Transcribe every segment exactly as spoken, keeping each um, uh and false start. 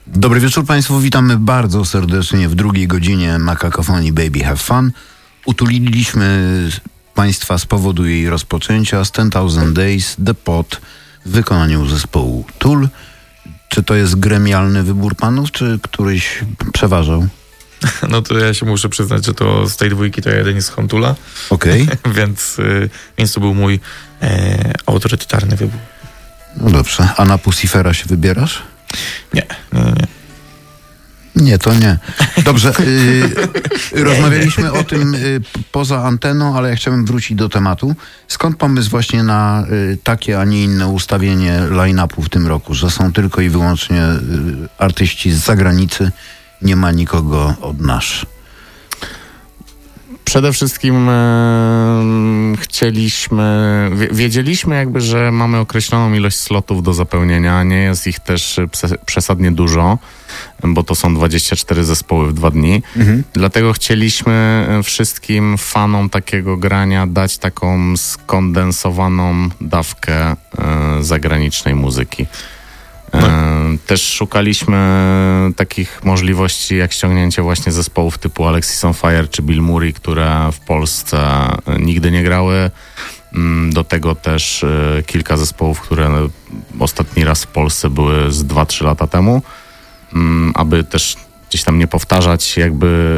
Dobry wieczór Państwu, witamy bardzo serdecznie w drugiej godzinie Makakofonii Baby Have Fun. Utuliliśmy Państwa z powodu jej rozpoczęcia z Ten Thousand Days, The Pot w wykonaniu zespołu Tool. Czy to jest gremialny wybór panów, czy któryś przeważał? No to ja się muszę przyznać, że to z tej dwójki to ja jeden jest z Huntula. Okej. Okay. więc, y, więc to był mój e, autorytarny wybór. No dobrze. A na Pussifera się wybierasz? Nie, nie, nie. Nie, to nie. Dobrze, yy, rozmawialiśmy o tym yy, poza anteną, ale ja chciałbym wrócić do tematu. Skąd pomysł właśnie na yy, takie, a nie inne ustawienie line-upu w tym roku, że są tylko i wyłącznie yy, artyści z zagranicy, nie ma nikogo od nas? Przede wszystkim e, chcieliśmy, wiedzieliśmy jakby, że mamy określoną ilość slotów do zapełnienia, nie jest ich też przesadnie dużo, bo to są dwadzieścia cztery zespoły w dwa dni. Mhm. Dlatego chcieliśmy wszystkim fanom takiego grania dać taką skondensowaną dawkę e, zagranicznej muzyki. No. Też szukaliśmy takich możliwości jak ściągnięcie właśnie zespołów typu Alexisonfire czy Bill Murray, które w Polsce nigdy nie grały. Do tego też kilka zespołów, które ostatni raz w Polsce były z dwa trzy lata temu, aby też gdzieś tam nie powtarzać jakby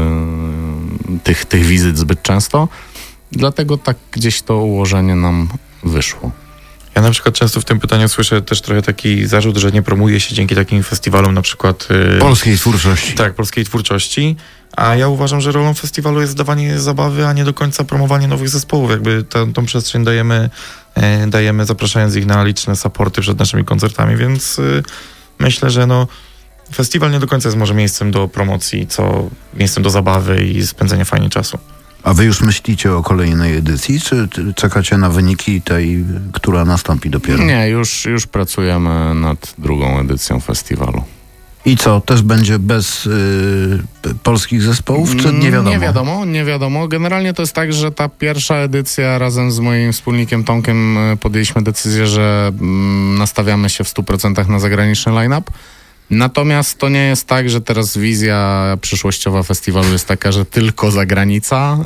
tych, tych wizyt zbyt często. Dlatego tak gdzieś to ułożenie nam wyszło. Ja na przykład często w tym pytaniu słyszę też trochę taki zarzut, że nie promuje się dzięki takim festiwalom na przykład... Yy, polskiej twórczości. Tak, polskiej twórczości. A ja uważam, że rolą festiwalu jest dawanie zabawy, a nie do końca promowanie nowych zespołów. Jakby tę, tą przestrzeń dajemy, yy, dajemy zapraszając ich na liczne supporty przed naszymi koncertami, więc yy, myślę, że no festiwal nie do końca jest może miejscem do promocji, co miejscem do zabawy i spędzenia fajnie czasu. A wy już myślicie o kolejnej edycji, czy czekacie na wyniki tej, która nastąpi dopiero? Nie, już, już pracujemy nad drugą edycją festiwalu. I co, też będzie bez y, polskich zespołów, czy nie wiadomo? Nie wiadomo, nie wiadomo. Generalnie to jest tak, że ta pierwsza edycja razem z moim wspólnikiem Tomkiem podjęliśmy decyzję, że mm, nastawiamy się w stu procentach na zagraniczny line-up. Natomiast to nie jest tak, że teraz wizja przyszłościowa festiwalu jest taka, że tylko zagranica.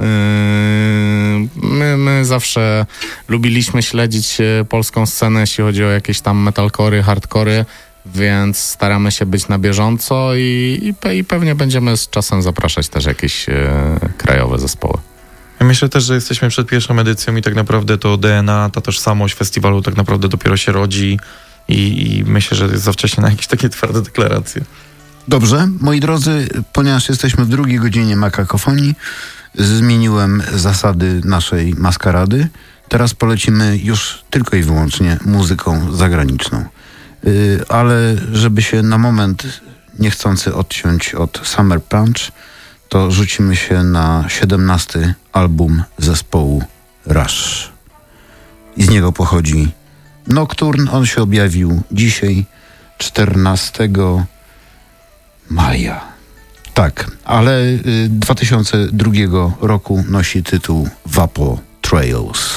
Yy, my, my zawsze lubiliśmy śledzić polską scenę, jeśli chodzi o jakieś tam metalcory, hardcory, więc staramy się być na bieżąco i, i, i pewnie będziemy z czasem zapraszać też jakieś yy, krajowe zespoły. Ja myślę też, że jesteśmy przed pierwszą edycją i tak naprawdę to D N A, ta tożsamość festiwalu tak naprawdę dopiero się rodzi. I, I myślę, że jest za wcześnie na jakieś takie twarde deklaracje. Dobrze, moi drodzy, ponieważ jesteśmy w drugiej godzinie Makakofonii, zmieniłem zasady naszej maskarady. Teraz polecimy już tylko i wyłącznie muzyką zagraniczną. Yy, ale żeby się na moment niechcący odciąć od Summer Punch, to rzucimy się na siedemnasty album zespołu Rush. I z niego pochodzi Nocturne. On się objawił dzisiaj, czternastego maja. Tak, ale y, dwa tysiące drugiego roku nosi tytuł Vapor Trails.